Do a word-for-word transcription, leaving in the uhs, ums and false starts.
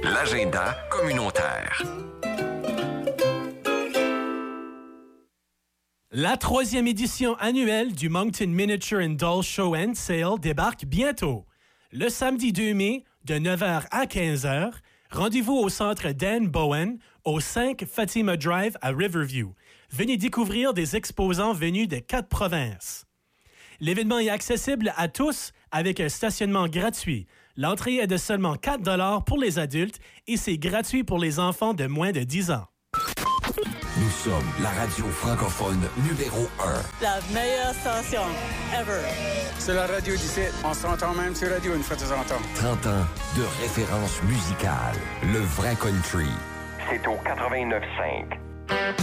l'agenda communautaire. La troisième édition annuelle du Moncton Miniature and Doll Show and Sale débarque bientôt. Le samedi deux mai, de neuf heures à quinze heures, rendez-vous au centre Dan Bowen, au cinq Fatima Drive à Riverview. Venez découvrir des exposants venus de quatre provinces. L'événement est accessible à tous avec un stationnement gratuit. L'entrée est de seulement quatre dollars pour les adultes et c'est gratuit pour les enfants de moins de dix ans. Nous sommes la radio francophone numéro un. La meilleure station ever. C'est la radio d'ici. On s'entend même sur la radio une fois de temps en temps. trente ans de référence musicale. Le vrai country. C'est au quatre-vingt-neuf cinq.